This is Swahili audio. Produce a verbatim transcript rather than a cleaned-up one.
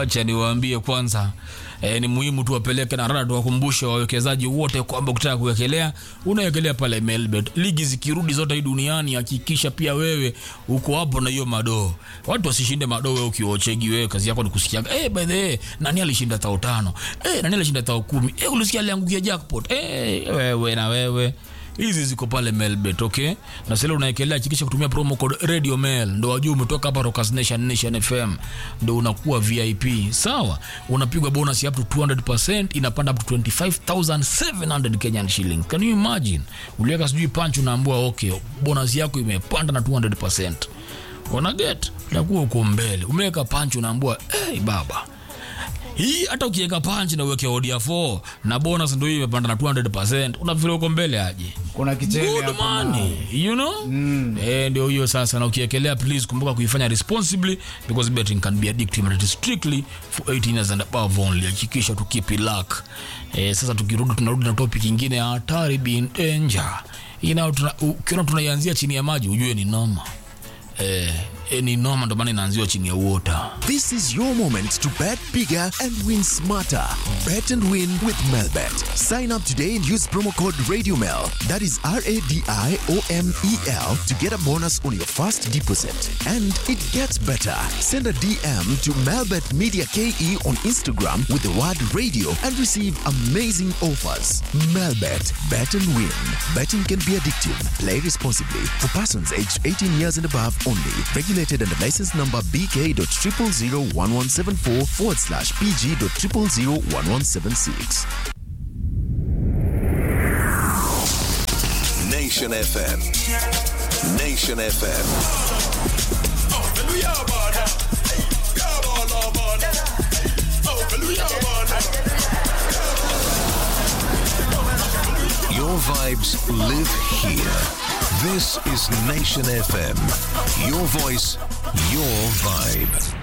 Wacha niwaambie kwanza E, ni muhimu tuwapeleke na rada tuwakumbushe wawekezaji wote kwamba ukitaka kuwekelea unawekelea pale Melbet. Ligi zikirudi zote hii duniani hakikisha pia wewe uko hapo na hiyo madoo. Watu wasishinde madoo wewe ukiochegi, wewe kazi yako ni kusikia eh, by the way nani alishinda tao tano, eh nani alishinda tao kumi, eh ulisikia aliangukia jackpot, eh wewe na wewe. Hizi ziko pale Melbet, okay? Na sasa unaekelea hakikisha kutumia promo code Radio Mel ndo wajue umetoka hapa Rockers Nation Nation F M, ndo unakuwa V I P. Sawa? Unapigwa bonus up to two hundred percent, inapanda up to twenty-five thousand seven hundred Kenyan shillings. Can you imagine? Uliweka sijui punch unaambiwa okay, bonus yako imepanda na two hundred percent. Wana get? Nakuwa uko mbele. Umeweka punch unaambiwa eh hey, baba. Hii hata ukiweka punch na uweke odia four na bonus ndio imepanda na two hundred percent, unafikiri uko mbele aje? Kuna kichele hapo. Good money, you know? Mm. Eh, ndio hiyo sasa. Na ukiekelea please kumbuka kuifanya responsibly because betting can be addictive and it is strictly for eighteen years and above only. Hakikisha tu keep it luck. Eh, sasa tukirudi tunarudi na topic nyingine ya hatari being danger. Ina ukiona tunaianzia chini ya maji ujue ni noma. Eh, any normal ndo maana inaanziwa chini ya water. This is your moment to bet bigger and win smarter. Bet and win with Melbet. Sign up today and use promo code RadioMel. That is R A D I O M E L to get a bonus on your first deposit. And it gets better. Send a D M to Melbet Media K E on Instagram with the word radio and receive amazing offers. Melbet. Bet and win. Betting can be addictive. Play responsibly. For persons aged eighteen years and above only. Regulated under license number B K dot zero zero zero one one seven four forward slash P G dot zero zero zero one one seven six. Nation F M. Nation F M. Your vibes live here. This is Nation F M. Your voice, your vibe.